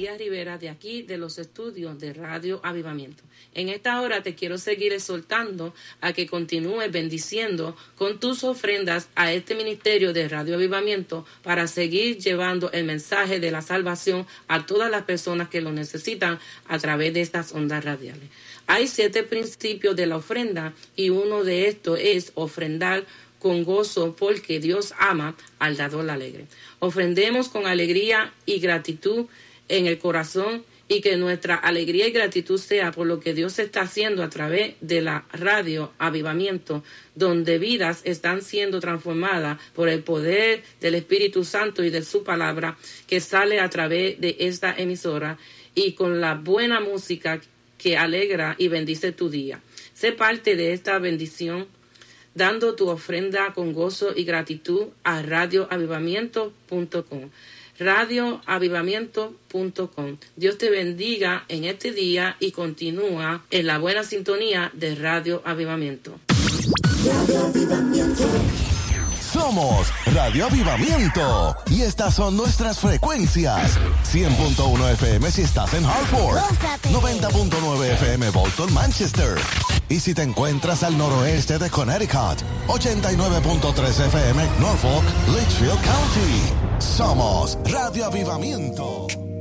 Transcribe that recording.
María Rivera, de aquí, de los estudios de Radio Avivamiento. En esta hora te quiero seguir exhortando a que continúes bendiciendo con tus ofrendas a este ministerio de Radio Avivamiento para seguir llevando el mensaje de la salvación a todas las personas que lo necesitan a través de estas ondas radiales. Hay 7 principios de la ofrenda y uno de estos es ofrendar con gozo, porque Dios ama al dador alegre. Ofrendemos con alegría y gratitud en el corazón, y que nuestra alegría y gratitud sea por lo que Dios está haciendo a través de la Radio Avivamiento, donde vidas están siendo transformadas por el poder del Espíritu Santo y de su palabra que sale a través de esta emisora, y con la buena música que alegra y bendice tu día. Sé parte de esta bendición dando tu ofrenda con gozo y gratitud a radioavivamiento.com. radioavivamiento.com. Dios te bendiga en este día y continúa en la buena sintonía de Radio Avivamiento. Radio Avivamiento. Somos Radio Avivamiento y estas son nuestras frecuencias: 100.1 FM si estás en Hartford, 90.9 FM Bolton, Manchester, y si te encuentras al noroeste de Connecticut, 89.3 FM Norfolk, Litchfield County. Somos Radio Avivamiento.